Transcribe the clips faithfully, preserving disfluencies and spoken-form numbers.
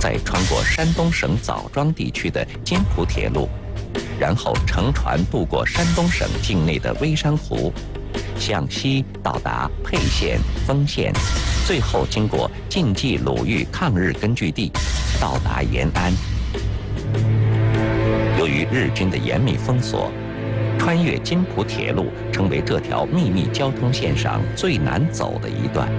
再穿过山东省枣庄地区的津浦铁路，然后乘船渡过山东省境内的微山湖，向西到达沛县、丰县，最后经过晋冀鲁豫抗日根据地，到达延安。由于日军的严密封锁，穿越津浦铁路成为这条秘密交通线上最难走的一段。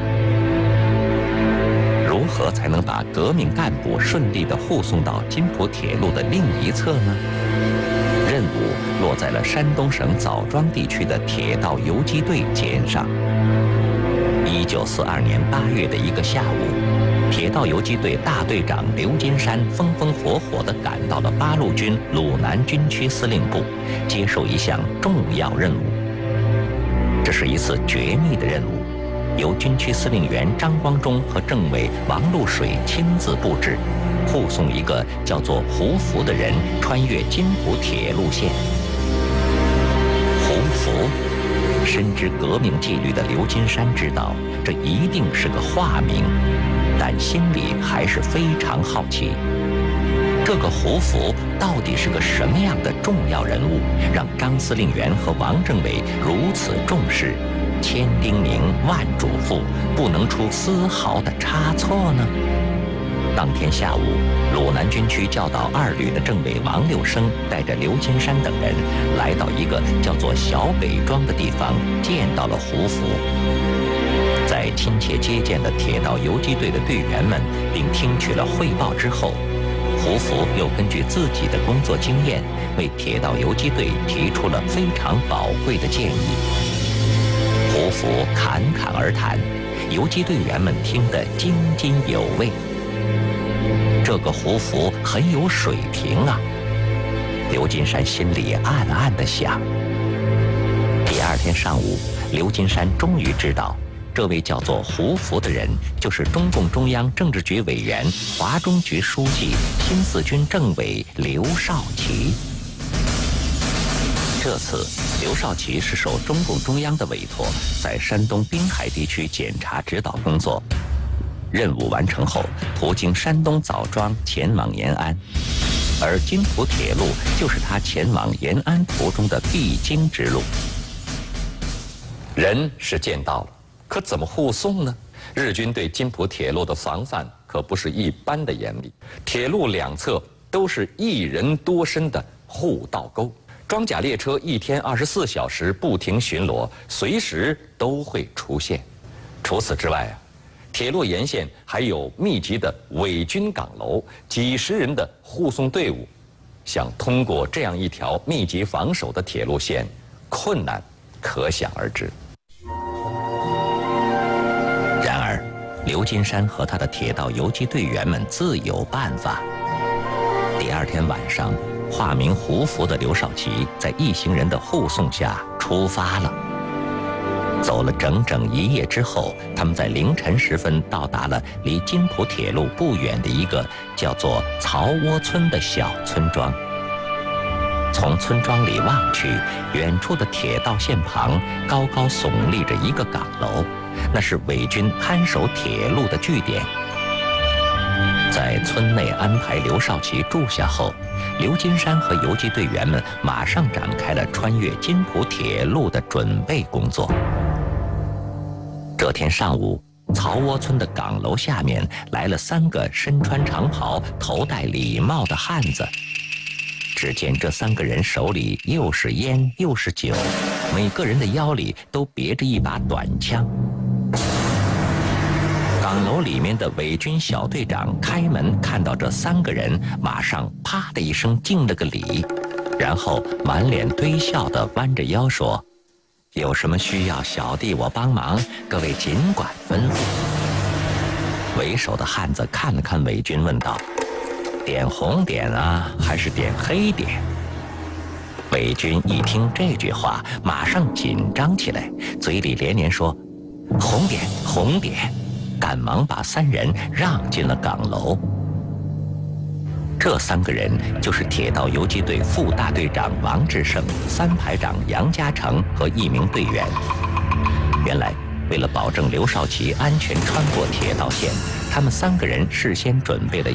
如何才能把革命干部顺利地护送到津浦铁路的另一侧呢？任务落在了山东省枣庄地区的铁道游击队肩上。一九四二年八月的一个下午，铁道游击队大队长刘金山风风火火地赶到了八路军鲁南军区司令部，接受一项重要任务。这是一次绝密的任务，由军区司令员张光忠和政委王露水亲自布置，护送一个叫做胡福的人穿越津浦铁路线。胡福，深知革命纪律的刘金山知道这一定是个化名，但心里还是非常好奇，这个胡福到底是个什么样的重要人物，让张司令员和王政委如此重视，千叮咛万嘱咐，不能出丝毫的差错呢？当天下午，鲁南军区教导二旅的政委王六生带着刘金山等人来到一个叫做小北庄的地方，见到了胡福。在亲切接见了铁道游击队的队员们，并听取了汇报之后，胡福又根据自己的工作经验，为铁道游击队提出了非常宝贵的建议。胡福侃侃而谈，游击队员们听得津津有味。这个胡福很有水平啊，刘金山心里暗暗地想。第二天上午，刘金山终于知道，这位叫做胡福的人就是中共中央政治局委员、华中局书记、新四军政委刘少奇。这次，刘少奇是受中共中央的委托，在山东滨海地区检查指导工作。任务完成后，途经山东枣庄前往延安，而津浦铁路就是他前往延安途中的必经之路。人是见到了，可怎么护送呢？日军对津浦铁路的防范可不是一般的严密，铁路两侧都是一人多深的护道沟，装甲列车一天二十四小时不停巡逻，随时都会出现。除此之外啊，铁路沿线还有密集的伪军岗楼，几十人的护送队伍，想通过这样一条密集防守的铁路线，困难可想而知。然而，刘金山和他的铁道游击队员们自有办法。第二天晚上，化名胡福的刘少奇在一行人的护送下出发了。走了整整一夜之后，他们在凌晨时分到达了离津浦铁路不远的一个叫做曹窝村的小村庄。从村庄里望去，远处的铁道线旁高高耸立着一个岗楼，那是伪军看守铁路的据点。在村内安排刘少奇住下后，刘金山和游击队员们马上展开了穿越津浦铁路的准备工作。这天上午，曹窝村的岗楼下面来了三个身穿长袍、头戴礼帽的汉子。只见这三个人手里又是烟又是酒，每个人的腰里都别着一把短枪。岗楼里面的伪军小队长开门看到这三个人，马上啪的一声敬了个礼，然后满脸堆笑地弯着腰说：“有什么需要小弟我帮忙，各位尽管吩咐。”为首的汉子看了看伪军，问道：“点红点啊，还是点黑点？”伪军一听这句话，马上紧张起来，嘴里连连说：“红点，红点！”赶忙把三人让进了岗楼。这三个人就是铁道游击队副大队长王志胜、三排长杨家成和一名队员。原来，为了保证刘少奇安全穿过铁道线，他们三个人事先准备了